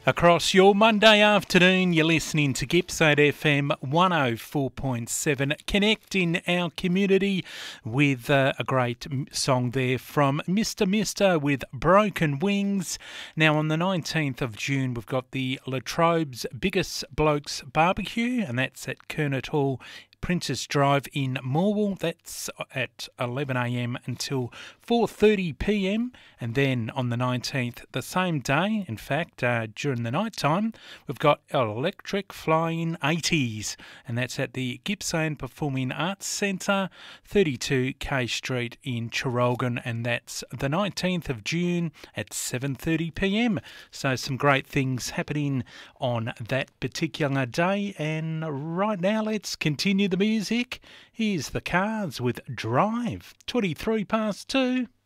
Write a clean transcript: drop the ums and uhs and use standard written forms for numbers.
Across your Monday afternoon, you're listening to Gippsland FM 104.7, connecting our community with a great song there from Mr. Mister with Broken Wings. Now, on the 19th of June, we've got the Latrobe's Biggest Blokes Barbecue, and that's at Kernet Hall, Princess Drive in Morwell. That's at 11am until 4:30pm. And then on the 19th, the same day, in fact, during the night time, we've got Electric Flying 80s, and that's at the Gippsland Performing Arts Centre, 32 K Street in Traralgon, and that's the 19th of June at 7:30pm. So some great things happening on that particular day. And right now, let's continue the music. Here's the Cards with Drive, 23 past 2.